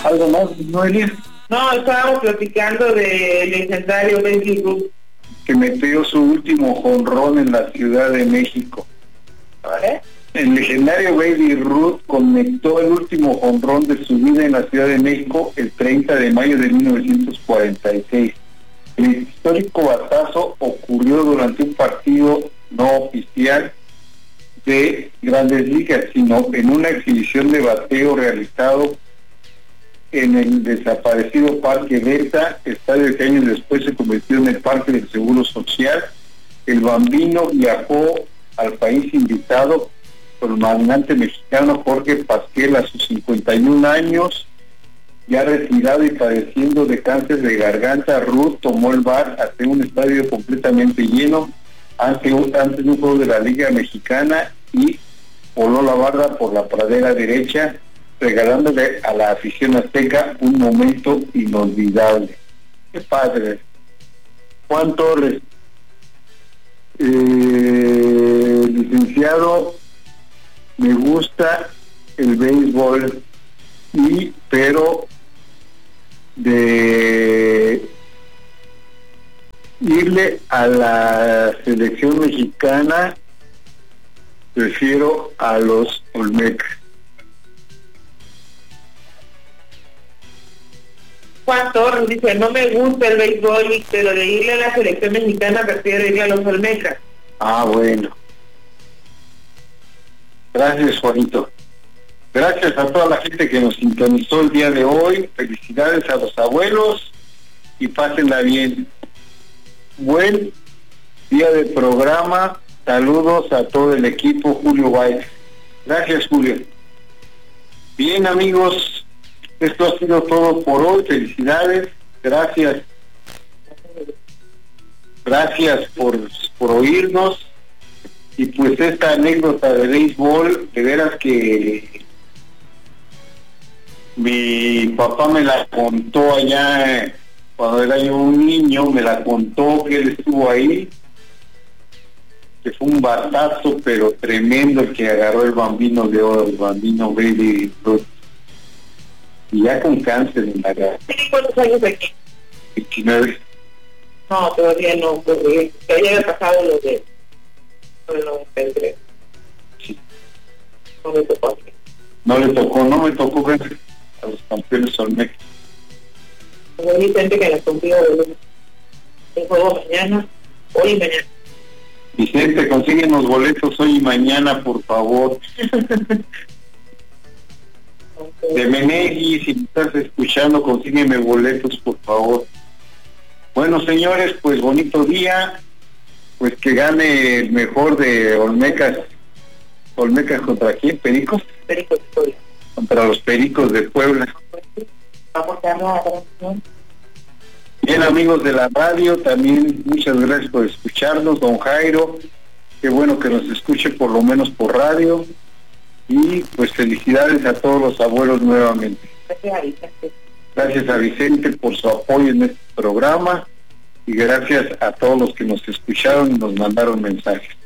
¿Algo más, Noelia? No, estábamos platicando del legendario Baby Ruth, Que metió su último jonrón en la Ciudad de México. ¿vale? El legendario Baby Ruth conectó el último jonrón de su vida en la Ciudad de México el 30 de mayo de 1946. El histórico batazo ocurrió durante un partido no oficial de Grandes Ligas, sino en una exhibición de bateo realizado en el desaparecido Parque Delta, estadio que años después se convirtió en el Parque del Seguro Social. El Bambino viajó al país invitado por el magnate mexicano Jorge Pasquel a sus 51 años, ya retirado y padeciendo de cáncer de garganta. Ruth tomó el bar hasta un estadio completamente lleno antes de un juego de la Liga Mexicana y voló la barra por la pradera derecha, regalándole a la afición azteca un momento inolvidable. ¡Qué padre! Juan Torres, licenciado, me gusta el béisbol, pero de irle a la selección mexicana prefiero a los Olmecas. Juan Torres dice, no me gusta el béisbol, pero de irle a la selección mexicana prefiero irle a los Olmecas. Ah, bueno. Gracias, Juanito. Gracias a toda la gente que nos sintonizó el día de hoy. Felicidades a los abuelos y pásenla bien. Buen día de programa. Saludos a todo el equipo. Julio White. Gracias, Julio. Bien, amigos, esto ha sido todo por hoy. Felicidades. Gracias. Gracias por oírnos. Y pues esta anécdota de béisbol, de veras que mi papá me la contó allá cuando era yo un niño, me la contó que él estuvo ahí, que fue un batazo pero tremendo el que agarró el Bambino de oro, el Bambino Baby Ruth, y ya con cáncer en la garganta. ¿Tiene cuántos años aquí? 29. No, todavía no, porque ya había pasado lo de 93. Sí. No me tocó aquí. No me tocó ver a los campeones olmecas. Como Vicente que la contigo el juego mañana, hoy y mañana. Vicente, consíguenos boletos hoy y mañana, por favor. De Menegui, si me estás escuchando, consígueme boletos, por favor. Bueno, señores, pues bonito día. Pues que gane el mejor de Olmecas. ¿Olmecas contra quién? ¿Pericos? Pericos de Puebla. Contra los Pericos de Puebla. Vamos a dar la transmisión. Bien, amigos de la radio, también muchas gracias por escucharnos. Don Jairo, qué bueno que nos escuche por lo menos por radio. Y pues felicidades a todos los abuelos nuevamente. Gracias a Vicente. Gracias a Vicente por su apoyo en este programa y gracias a todos los que nos escucharon y nos mandaron mensajes.